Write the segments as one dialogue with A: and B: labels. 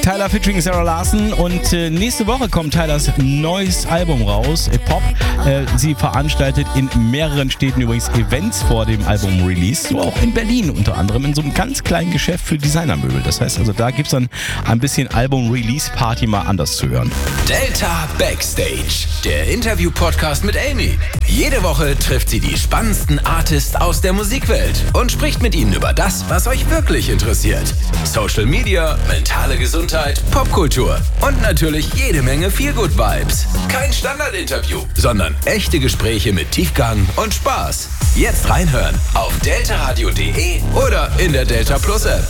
A: Tyler featuring Sarah Larson und nächste Woche kommt Tylers neues Album raus, Pop. Sie veranstaltet in mehreren Städten übrigens Events vor dem Album-Release, so auch in Berlin unter anderem in so einem ganz kleinen Geschäft für Designermöbel. Das heißt also, da gibt es dann ein bisschen Album-Release-Party mal anders zu hören.
B: Delta Backstage, der Interview-Podcast mit Amy. Jede Woche trifft sie die spannendsten Artists aus der Musikwelt und spricht mit ihnen über das, was euch wirklich interessiert. Social Media, mentale Gesundheit, Popkultur und natürlich jede Menge Feel-Good-Vibes. Kein Standardinterview, sondern echte Gespräche mit Tiefgang und Spaß. Jetzt reinhören auf deltaradio.de oder in der Delta Plus App.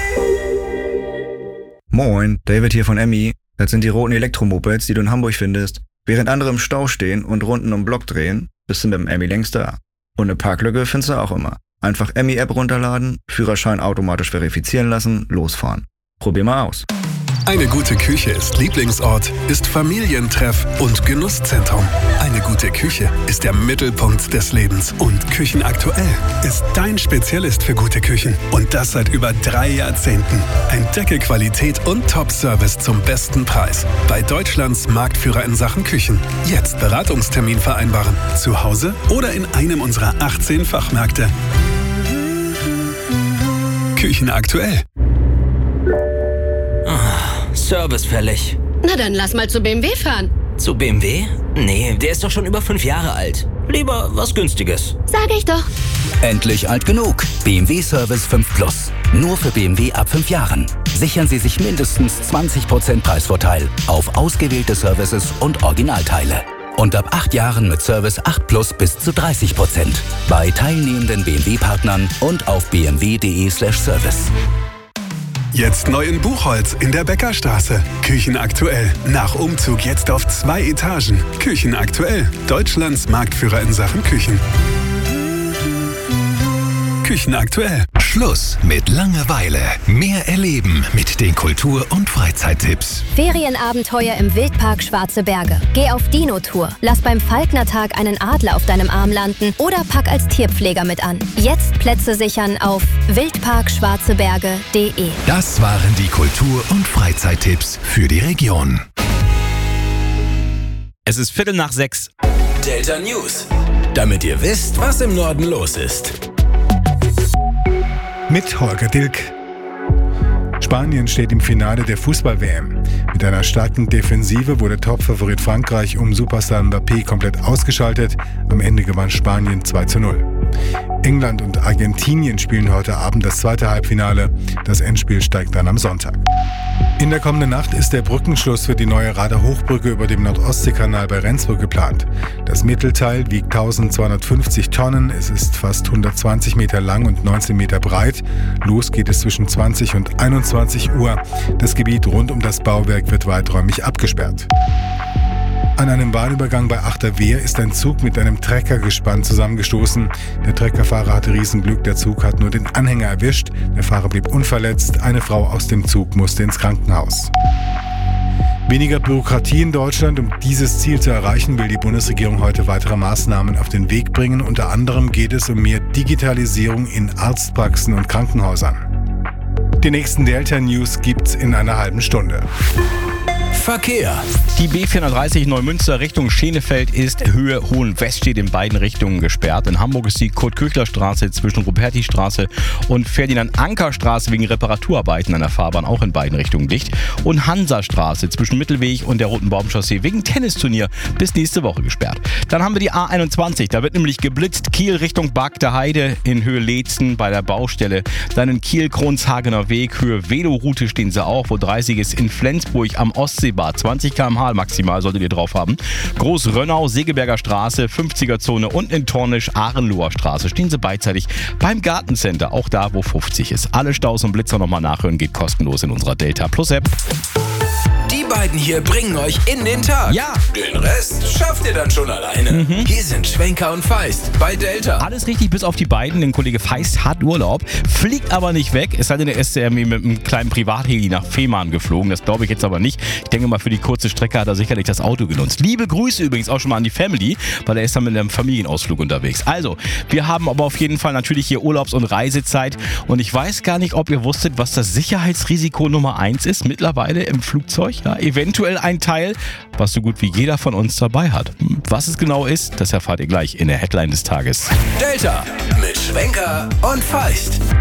C: Moin, David hier von Emmy. Das sind die roten Elektromopeds, die du in Hamburg findest. Während andere im Stau stehen und Runden um den Block drehen, bist du mit dem Emmy längst da. Und eine Parklücke findest du auch immer. Einfach Emmy-App runterladen, Führerschein automatisch verifizieren lassen, losfahren. Probier mal aus.
D: Eine gute Küche ist Lieblingsort, ist Familientreff und Genusszentrum. Eine gute Küche ist der Mittelpunkt des Lebens. Und Küchenaktuell ist dein Spezialist für gute Küchen. Und das seit über 3 Jahrzehnten. Entdecke Qualität und Top-Service zum besten Preis. Bei Deutschlands Marktführer in Sachen Küchen. Jetzt Beratungstermin vereinbaren. Zu Hause oder in einem unserer 18 Fachmärkte. Küchenaktuell.
E: Service fällig.
F: Na dann lass mal zu BMW fahren.
E: Zu BMW? Nee, der ist doch schon über 5 Jahre alt. Lieber was Günstiges.
F: Sag ich doch.
G: Endlich alt genug. BMW Service 5 Plus. Nur für BMW ab 5 Jahren. Sichern Sie sich mindestens 20% Preisvorteil auf ausgewählte Services und Originalteile. Und ab 8 Jahren mit Service 8 Plus bis zu 30%. Bei teilnehmenden BMW-Partnern und auf bmw.de/service.
D: Jetzt neu in Buchholz in der Bäckerstraße. Küchenaktuell. Nach Umzug jetzt auf 2 Etagen. Küchenaktuell. Deutschlands Marktführer in Sachen Küchen. Küchenaktuell.
B: Schluss mit Langeweile. Mehr erleben mit den Kultur- und Freizeittipps.
H: Ferienabenteuer im Wildpark Schwarze Berge. Geh auf Dino-Tour. Lass beim Falknertag einen Adler auf deinem Arm landen oder pack als Tierpfleger mit an. Jetzt Plätze sichern auf wildparkschwarzeberge.de.
B: Das waren die Kultur- und Freizeittipps für die Region.
A: Es ist 5:45.
B: Delta News. Damit ihr wisst, was im Norden los ist.
I: Mit Holger Dilk. Spanien steht im Finale der Fußball-WM. Mit einer starken Defensive wurde Topfavorit Frankreich um Superstar Mbappé komplett ausgeschaltet. Am Ende gewann Spanien 2:0. England und Argentinien spielen heute Abend das zweite Halbfinale. Das Endspiel steigt dann am Sonntag. In der kommenden Nacht ist der Brückenschluss für die neue Rader-Hochbrücke über dem Nordostseekanal bei Rendsburg geplant. Das Mittelteil wiegt 1250 Tonnen, es ist fast 120 Meter lang und 19 Meter breit. Los geht es zwischen 20 und 21 Uhr. Das Gebiet rund um das Bauwerk wird weiträumig abgesperrt. An einem Bahnübergang bei Achterwehr ist ein Zug mit einem Treckergespann zusammengestoßen. Der Treckerfahrer hatte Riesenglück, der Zug hat nur den Anhänger erwischt. Der Fahrer blieb unverletzt, eine Frau aus dem Zug musste ins Krankenhaus. Weniger Bürokratie in Deutschland. Um dieses Ziel zu erreichen, will die Bundesregierung heute weitere Maßnahmen auf den Weg bringen. Unter anderem geht es um mehr Digitalisierung in Arztpraxen und Krankenhäusern. Die nächsten Delta News gibt's in einer halben Stunde.
B: Verkehr.
A: Die B430 Neumünster Richtung Schenefeld ist Höhe Hohenweststedt in beiden Richtungen gesperrt. In Hamburg ist die Kurt-Küchler-Straße zwischen Ruperti-Straße und Ferdinand-Anker-Straße wegen Reparaturarbeiten an der Fahrbahn auch in beiden Richtungen dicht. Und Hansa-Straße zwischen Mittelweg und der Roten Baumchaussee wegen Tennisturnier bis nächste Woche gesperrt. Dann haben wir die A21, da wird nämlich geblitzt. Kiel Richtung Bagder Heide in Höhe Leetzen bei der Baustelle. Dann in Kiel-Kronshagener Weg, Höhe Veloroute stehen sie auch, wo 30 ist. In Flensburg am Ostseebad 20 km/h maximal solltet ihr drauf haben. Großrönnau, Segeberger Straße, 50er-Zone und in Tornisch, Ahrenloher Straße stehen sie beidseitig beim Gartencenter, auch da, wo 50 ist. Alle Staus und Blitzer nochmal nachhören, geht kostenlos in unserer Delta Plus App.
B: Die beiden hier bringen euch in den Tag.
A: Ja.
B: Den Rest schafft ihr dann schon alleine. Hier sind Schwenker und Feist bei Delta.
A: Alles richtig, bis auf die beiden. Denn Kollege Feist hat Urlaub, fliegt aber nicht weg. Es sei denn, er ist mit einem kleinen Privatheli nach Fehmarn geflogen. Das glaube ich jetzt aber nicht. Ich denke mal, für die kurze Strecke hat er sicherlich das Auto genutzt. Liebe Grüße übrigens auch schon mal an die Family, weil er ist dann mit einem Familienausflug unterwegs. Also, wir haben aber auf jeden Fall natürlich hier Urlaubs- und Reisezeit. Und ich weiß gar nicht, ob ihr wusstet, was das Sicherheitsrisiko Nummer 1 ist mittlerweile im Flugzeug. Ja, eventuell ein Teil, was so gut wie jeder von uns dabei hat. Was es genau ist, das erfahrt ihr gleich in der Headline des Tages.
B: Delta mit Schwenker und Feist.